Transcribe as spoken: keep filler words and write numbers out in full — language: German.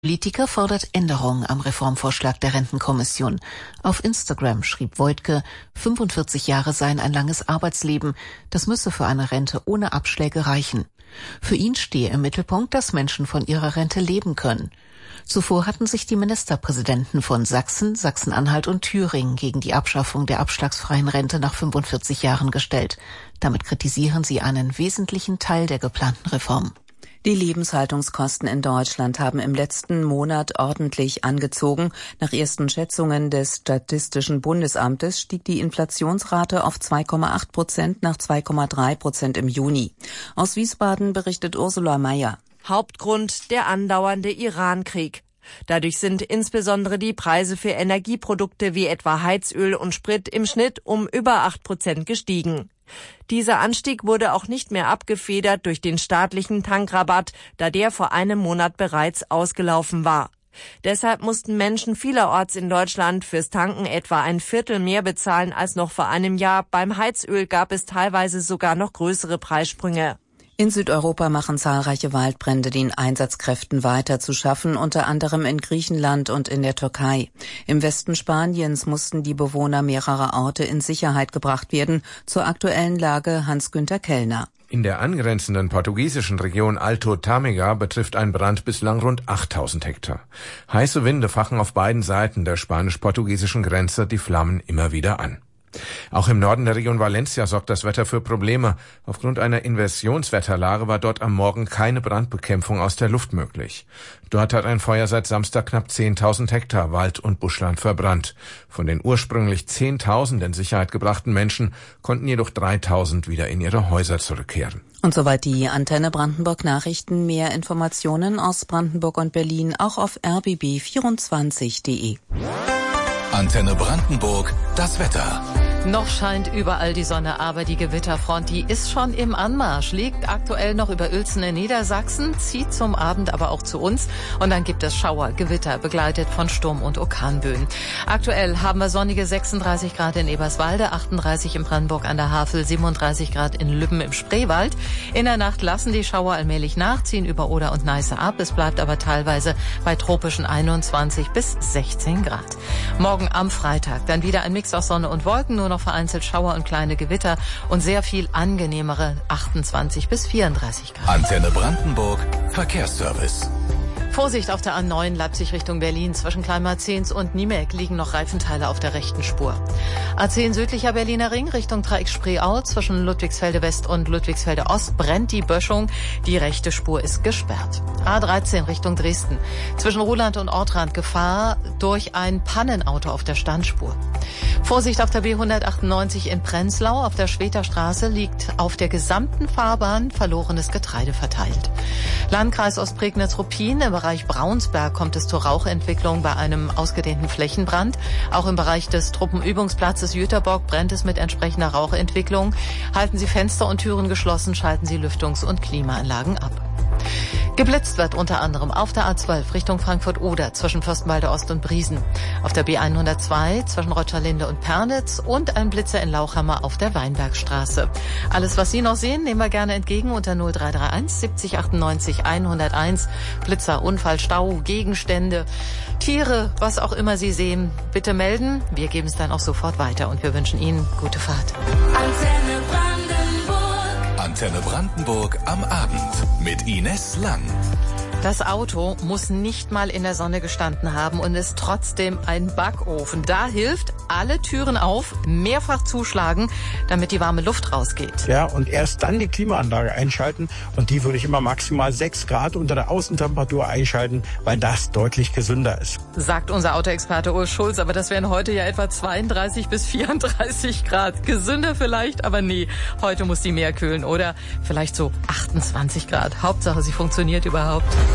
Politiker fordert Änderungen am Reformvorschlag der Rentenkommission. Auf Instagram schrieb Woidke, fünfundvierzig Jahre seien ein langes Arbeitsleben, das müsse für eine Rente ohne Abschläge reichen. Für ihn stehe im Mittelpunkt, dass Menschen von ihrer Rente leben können. Zuvor hatten sich die Ministerpräsidenten von Sachsen, Sachsen-Anhalt und Thüringen gegen die Abschaffung der abschlagsfreien Rente nach fünfundvierzig Jahren gestellt. Damit kritisieren sie einen wesentlichen Teil der geplanten Reform. Die Lebenshaltungskosten in Deutschland haben im letzten Monat ordentlich angezogen. Nach ersten Schätzungen des Statistischen Bundesamtes stieg die Inflationsrate auf zwei Komma acht Prozent nach zwei Komma drei Prozent im Juni. Aus Wiesbaden berichtet Ursula Mayer. Hauptgrund der andauernde Iran-Krieg. Dadurch sind insbesondere die Preise für Energieprodukte wie etwa Heizöl und Sprit im Schnitt um über acht Prozent gestiegen. Dieser Anstieg wurde auch nicht mehr abgefedert durch den staatlichen Tankrabatt, da der vor einem Monat bereits ausgelaufen war. Deshalb mussten Menschen vielerorts in Deutschland fürs Tanken etwa ein Viertel mehr bezahlen als noch vor einem Jahr. Beim Heizöl gab es teilweise sogar noch größere Preissprünge. In Südeuropa machen zahlreiche Waldbrände den Einsatzkräften weiter zu schaffen, unter anderem in Griechenland und in der Türkei. Im Westen Spaniens mussten die Bewohner mehrerer Orte in Sicherheit gebracht werden. Zur aktuellen Lage Hans-Günther Kellner. In der angrenzenden portugiesischen Region Alto Tâmega betrifft ein Brand bislang rund achttausend Hektar. Heiße Winde fachen auf beiden Seiten der spanisch-portugiesischen Grenze die Flammen immer wieder an. Auch im Norden der Region Valencia sorgt das Wetter für Probleme. Aufgrund einer Inversionswetterlage war dort am Morgen keine Brandbekämpfung aus der Luft möglich. Dort hat ein Feuer seit Samstag knapp zehntausend Hektar Wald und Buschland verbrannt. Von den ursprünglich zehntausend in Sicherheit gebrachten Menschen konnten jedoch dreitausend wieder in ihre Häuser zurückkehren. Und soweit die Antenne Brandenburg Nachrichten. Mehr Informationen aus Brandenburg und Berlin auch auf r b b vierundzwanzig punkt de. Antenne Brandenburg, das Wetter. Noch scheint überall die Sonne, aber die Gewitterfront, die ist schon im Anmarsch, liegt aktuell noch über Uelzen in Niedersachsen, zieht zum Abend aber auch zu uns und dann gibt es Schauer, Gewitter, begleitet von Sturm- und Orkanböen. Aktuell haben wir sonnige sechsunddreißig Grad in Eberswalde, achtunddreißig in Brandenburg an der Havel, siebenunddreißig Grad in Lübben im Spreewald. In der Nacht lassen die Schauer allmählich nachziehen über Oder und Neiße ab, es bleibt aber teilweise bei tropischen einundzwanzig bis sechzehn Grad. Morgen am Freitag dann wieder ein Mix aus Sonne und Wolken, nur noch vereinzelt Schauer und kleine Gewitter und sehr viel angenehmere achtundzwanzig bis vierunddreißig Grad. Antenne Brandenburg, Verkehrsservice. Vorsicht auf der A neun Leipzig Richtung Berlin. Zwischen Kleinmarzens und Niemek liegen noch Reifenteile auf der rechten Spur. A zehn südlicher Berliner Ring Richtung Dreieck Spreeau. Zwischen Ludwigsfelde West und Ludwigsfelde Ost brennt die Böschung. Die rechte Spur ist gesperrt. A dreizehn Richtung Dresden. Zwischen Ruhland und Ortrand Gefahr durch ein Pannenauto auf der Standspur. Vorsicht auf der B hundertachtundneunzig in Prenzlau. Auf der Schweter Straße liegt auf der gesamten Fahrbahn verlorenes Getreide verteilt. Landkreis Ostprignitz-Ruppin. Im Bereich Braunsberg kommt es zur Rauchentwicklung bei einem ausgedehnten Flächenbrand. Auch im Bereich des Truppenübungsplatzes Jüterbock brennt es mit entsprechender Rauchentwicklung. Halten Sie Fenster und Türen geschlossen, schalten Sie Lüftungs- und Klimaanlagen ab. Geblitzt wird unter anderem auf der A zwölf Richtung Frankfurt-Oder zwischen Fürstenwalde Ost und Briesen. Auf der B hundertzwei zwischen Rotschalinde und Pernitz und ein Blitzer in Lauchhammer auf der Weinbergstraße. Alles, was Sie noch sehen, nehmen wir gerne entgegen unter null drei drei eins siebzig achtundneunzig hunderteins. Blitzer, Unfall, Stau, Gegenstände, Tiere, was auch immer Sie sehen, bitte melden. Wir geben es dann auch sofort weiter und wir wünschen Ihnen gute Fahrt. Antenne Brandenburg. Antenne Brandenburg am Abend mit Ines Lang. Das Auto muss nicht mal in der Sonne gestanden haben und ist trotzdem ein Backofen. Da hilft, alle Türen auf, mehrfach zuschlagen, damit die warme Luft rausgeht. Ja, und erst dann die Klimaanlage einschalten. Und die würde ich immer maximal sechs Grad unter der Außentemperatur einschalten, weil das deutlich gesünder ist. Sagt unser Autoexperte Urs Schulz, aber das wären heute ja etwa zweiunddreißig bis vierunddreißig Grad. Gesünder vielleicht, aber nee, heute muss die mehr kühlen. Oder vielleicht so achtundzwanzig Grad. Hauptsache, sie funktioniert überhaupt.